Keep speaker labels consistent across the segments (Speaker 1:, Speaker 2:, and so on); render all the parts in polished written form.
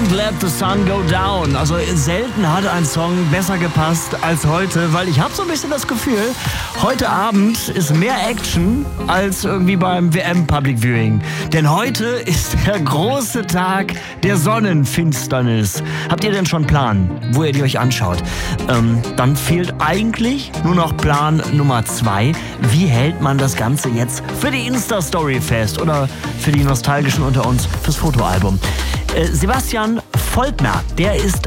Speaker 1: Don't Let the Sun Go Down. Also selten hat ein Song besser gepasst als heute, weil ich habe so ein bisschen das Gefühl, heute Abend ist mehr Action als irgendwie beim WM Public Viewing. Denn heute ist der große Tag der Sonnenfinsternis. Habt ihr denn schon einen Plan, wo ihr die euch anschaut? Dann fehlt eigentlich nur noch Plan Nummer 2. Wie hält man das Ganze jetzt für die Insta-Story fest oder für die Nostalgischen unter uns fürs Fotoalbum? Sebastian Voltner, der ist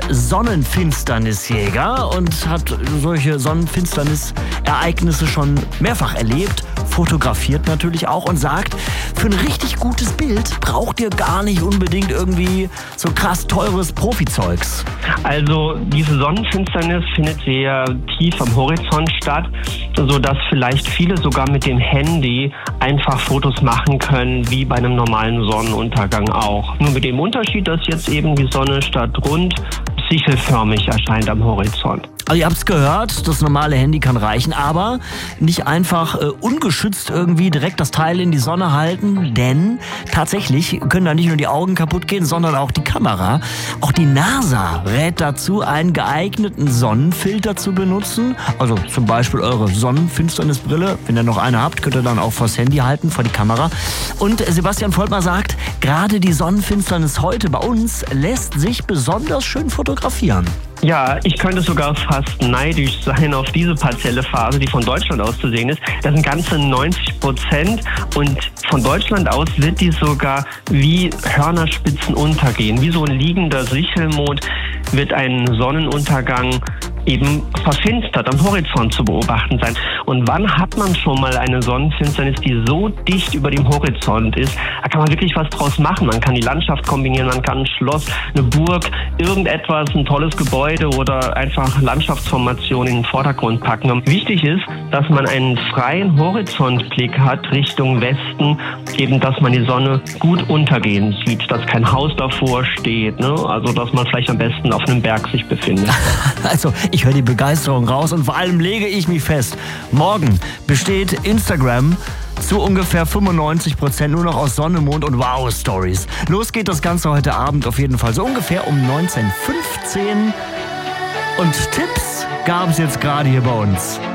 Speaker 1: Sonnenfinsternisjäger und hat solche Sonnenfinsternisereignisse schon mehrfach erlebt, fotografiert natürlich auch und sagt, für ein richtig gutes Bild braucht ihr gar nicht unbedingt irgendwie so krass teures Profizeugs.
Speaker 2: Also diese Sonnenfinsternis findet sehr tief am Horizont statt, sodass vielleicht viele sogar mit dem Handy einfach Fotos machen können, wie bei einem normalen Sonnenuntergang auch. Nur mit dem Unterschied, dass jetzt eben die Sonne statt rund sichelförmig erscheint am Horizont.
Speaker 1: Also ihr habt es gehört, das normale Handy kann reichen, aber nicht einfach ungeschützt irgendwie direkt das Teil in die Sonne halten, denn tatsächlich können da nicht nur die Augen kaputt gehen, sondern auch die Kamera. Auch die NASA rät dazu, einen geeigneten Sonnenfilter zu benutzen, also zum Beispiel eure Sonnenfinsternisbrille, wenn ihr noch eine habt, könnt ihr dann auch vors Handy halten, vor die Kamera. Und Sebastian Voltmer sagt, gerade die Sonnenfinsternis heute bei uns lässt sich besonders schön fotografieren.
Speaker 2: Ja, ich könnte sogar fast neidisch sein auf diese partielle Phase, die von Deutschland aus zu sehen ist. Das sind ganze 90% und von Deutschland aus wird die sogar wie Hörnerspitzen untergehen. Wie so ein liegender Sichelmond wird ein Sonnenuntergang eben verfinstert am Horizont zu beobachten sein. Und wann hat man schon mal eine Sonnenfinsternis, die so dicht über dem Horizont ist? Da kann man wirklich was draus machen. Man kann die Landschaft kombinieren, man kann ein Schloss, eine Burg, irgendetwas, ein tolles Gebäude oder einfach Landschaftsformationen in den Vordergrund packen. Und wichtig ist, dass man einen freien Horizontblick hat Richtung Westen, eben, dass man die Sonne gut untergehen sieht, dass kein Haus davor steht, ne? Also, dass man vielleicht am besten auf einem Berg sich befindet.
Speaker 1: Also, ich höre die Begeisterung raus und vor allem lege ich mich fest, morgen besteht Instagram zu ungefähr 95% nur noch aus Sonne, Mond und Wow-Stories. Los geht das Ganze heute Abend auf jeden Fall so ungefähr um 19:15 und Tipps gab es jetzt gerade hier bei uns.